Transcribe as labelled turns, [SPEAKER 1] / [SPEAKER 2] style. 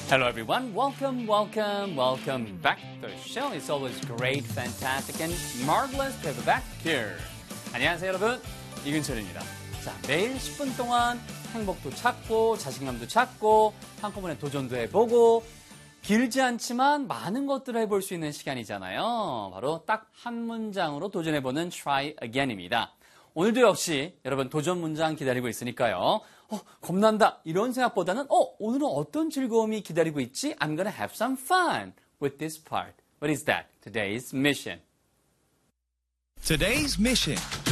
[SPEAKER 1] Hello everyone, welcome back to the show. It's always great, fantastic, and marvelous to have you back here. 안녕하세요 여러분, 이근철입니다. 자, 매일 10분 동안 행복도 찾고 자신감도 찾고 한꺼번에 도전도 해보고 길지 않지만 많은 것들을 해볼 수 있는 시간이잖아요. 바로 딱 한 문장으로 도전해보는 Try Again입니다. 오늘도 역시 여러분 도전 문장 기다리고 있으니까요. 겁난다 이런 생각보다는 오늘은 어떤 즐거움이 기다리고 있지? I'm gonna have some fun with this part. What is that? Today's mission.
[SPEAKER 2] Today's mission.